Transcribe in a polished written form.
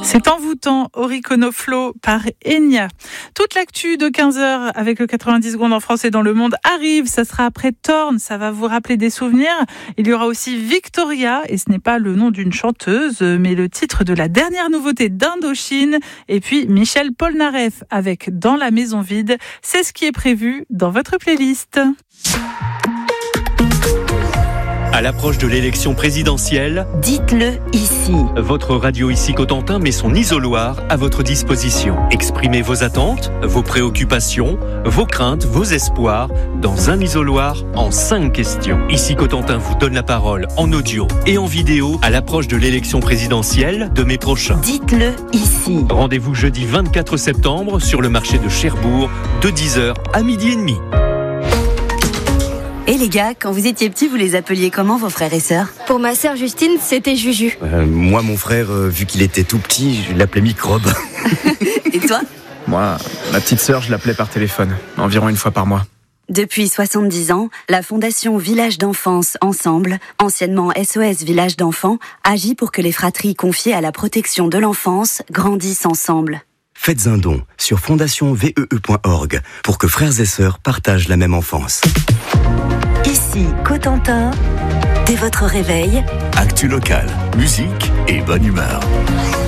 C'est envoûtant, Oricono Flow par Enya. Toute l'actu de 15h avec le 90 secondes en France et dans le monde arrive. Ça sera après Thorn, ça va vous rappeler des souvenirs. Il y aura aussi Victoria, et ce n'est pas le nom d'une chanteuse, mais le titre de la dernière nouveauté d'Indochine. Et puis Michel Polnareff avec Dans la maison vide. C'est ce qui est prévu dans votre playlist. À l'approche de l'élection présidentielle, dites-le ici. Votre radio Ici Cotentin met son isoloir à votre disposition. Exprimez vos attentes, vos préoccupations, vos craintes, vos espoirs dans un isoloir en 5 questions. Ici Cotentin vous donne la parole en audio et en vidéo à l'approche de l'élection présidentielle de mai prochain. Dites-le ici. Rendez-vous jeudi 24 septembre sur le marché de Cherbourg de 10h à 12h30. Et les gars, quand vous étiez petits, vous les appeliez comment vos frères et sœurs ? Pour ma sœur Justine, c'était Juju. Moi, mon frère, vu qu'il était tout petit, je l'appelais Microbe. Et toi ? Moi, ma petite sœur, je l'appelais par téléphone, environ une fois par mois. Depuis 70 ans, la Fondation Village d'Enfance Ensemble, anciennement SOS Village d'Enfants, agit pour que les fratries confiées à la protection de l'enfance grandissent ensemble. Faites un don sur fondationvee.org pour que frères et sœurs partagent la même enfance. Ici, Cotentin, dès votre réveil, actu locale, musique et bonne humeur.